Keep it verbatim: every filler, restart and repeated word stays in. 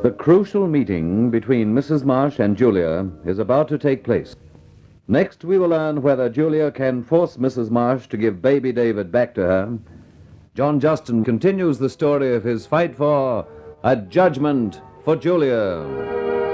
The crucial meeting between Missus Marsh and Julia is about to take place. Next, we will learn whether Julia can force Missus Marsh to give baby David back to her. John Justin continues the story of his fight for a judgment for Julia.